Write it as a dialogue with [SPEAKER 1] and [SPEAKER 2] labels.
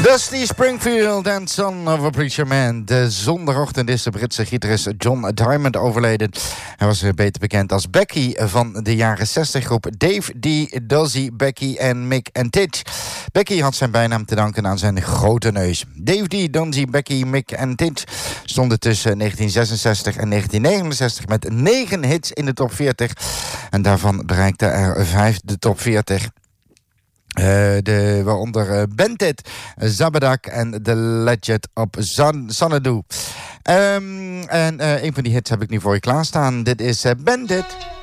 [SPEAKER 1] Dusty Springfield en Son of a Preacher Man. De zondagochtend is de Britse gitarist John Diamond overleden. Hij was beter bekend als Becky van de jaren 60 groep Dave, D, Dozzy, Becky en Mick and Titch. Becky had zijn bijnaam te danken aan zijn grote neus. Dave, D, Dozzy, Becky, Mick en Titch stonden tussen 1966 en 1969 met 9 hits in de top 40. En daarvan bereikte er 5 de top 40. Waaronder Bandit, Zabadak en The Legend op Xanadu. En een van die hits heb ik nu voor je klaarstaan. Dit is Bandit.